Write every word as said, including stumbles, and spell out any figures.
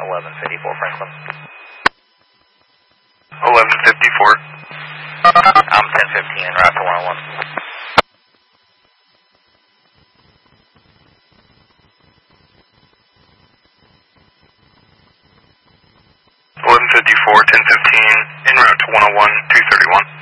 eleven fifty-four Franklin. eleven fifty-four. I'm ten fifteen, route to one oh one. eleven fifty-four, ten fifteen, en route to one oh one, two thirty-one.